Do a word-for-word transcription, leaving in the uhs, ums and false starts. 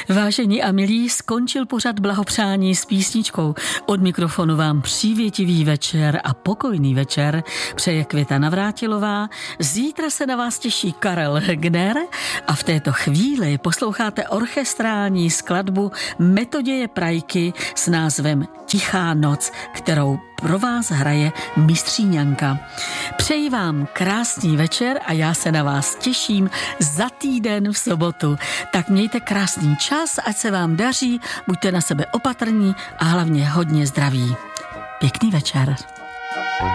Vážení a milí, skončil pořad blahopřání s písničkou. Od mikrofonu vám přívětivý večer a pokojný večer přeje Květa Navrátilová. Zítra se na vás těší Karel Hegner a v této chvíli posloucháte orchestrální skladbu Metoděje Prajky s názvem Tichá noc, kterou pro vás hraje Mistříňanka. Přeji vám krásný večer a já se na vás těším za týden v sobotu. Tak mějte krásný čas, ať se vám daří, buďte na sebe opatrní a hlavně hodně zdraví. Pěkný večer.